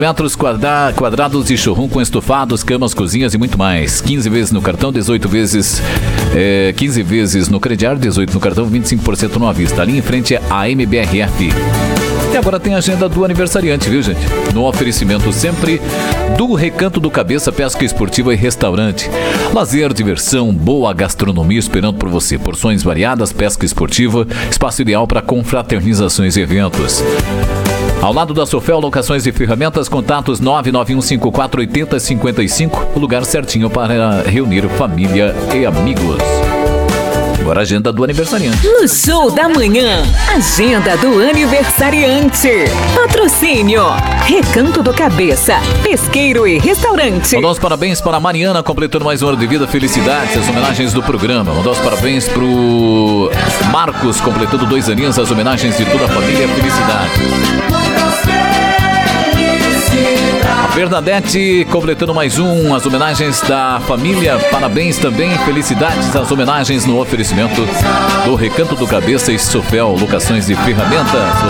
Metros quadrados de showroom com estofados, camas, cozinhas e muito mais. 15 vezes no cartão, 18 vezes... 15 vezes no crediário, 18 no cartão, 25% no à vista. Ali em frente é a MBRF. E agora tem a agenda do aniversariante, viu, gente? No oferecimento sempre do Recanto do Cabeça, pesca esportiva e restaurante. Lazer, diversão, boa gastronomia esperando por você. Porções variadas, pesca esportiva, espaço ideal para confraternizações e eventos. Ao lado da Sofel, locações de ferramentas, contatos 991548055, o lugar certinho para reunir família e amigos. Agora a agenda do aniversariante. No Show da Manhã, agenda do aniversariante. Patrocínio, Recanto do Cabeça, pesqueiro e restaurante. Mandar os parabéns para a Mariana, completando mais um ano de vida. Felicidades, as homenagens do programa. Mandar os parabéns para o Marcos, completando 2 aninhos, as homenagens de toda a família. Felicidades. A Bernadette completando mais um, as homenagens da família. Parabéns também, felicidades, as homenagens no oferecimento do Recanto do Cabeça e Sofel, locações de ferramentas.